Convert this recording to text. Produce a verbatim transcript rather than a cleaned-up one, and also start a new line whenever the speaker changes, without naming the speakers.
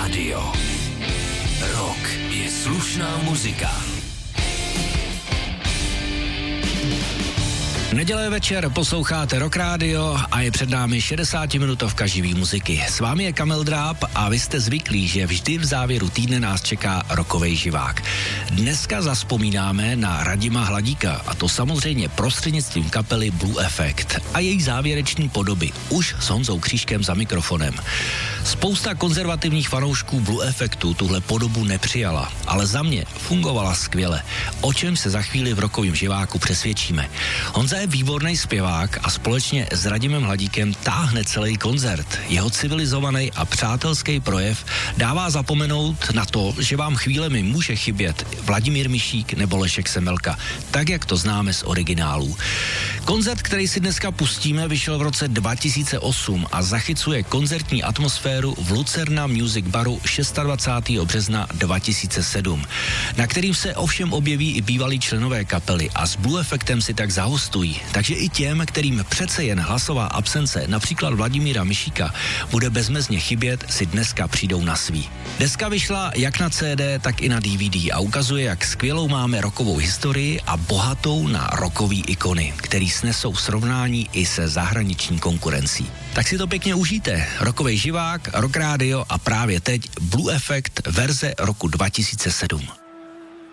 Rádio. Rock je slušná muzika.
Neděle večer posloucháte Rock Radio a je před námi šedesátiminutovka živý muziky. S vámi je Kamil Dráb a vy jste zvyklí, že vždy v závěru týdne nás čeká rokovej živák. Dneska zazpomínáme na Radima Hladíka, a to samozřejmě prostřednictvím kapely Blue Effect a její závěreční podoby, už s Honzou Křížkem za mikrofonem. Spousta konzervativních fanoušků Blue Effectu tuhle podobu nepřijala, ale za mě fungovala skvěle, o čem se za chvíli v rokovém živáku přesvědčíme. Honza je výborný zpěvák a společně s Radimem Hladíkem táhne celý koncert. Jeho civilizovaný a přátelský projev dává zapomenout na to, že vám chvílemi může chybět Vladimír Mišík nebo Lešek Semelka, tak jak to známe z originálů. Koncert, který si dneska pustíme, vyšel v roce dva tisíce osm a zachycuje koncertní atmosféru v Lucerna Music Baru dvacátého šestého března dva tisíce sedm, na kterým se ovšem objeví i bývalí členové kapely a s Blue Effectem si tak zahostují. Takže i těm, kterým přece jen hlasová absence, například Vladimíra Mišíka, bude bezmezně chybět, si dneska přijdou na svý. Deska vyšla jak na C D, tak i na D V D a ukazuje, jak skvělou máme rockovou historii a bohatou na rockový ikony, který snesou srovnání i se zahraniční konkurencí. Tak si to pěkně užijte. Rockovej živák, Rock Radio a právě teď Blue Effect verze roku dva tisíce sedm.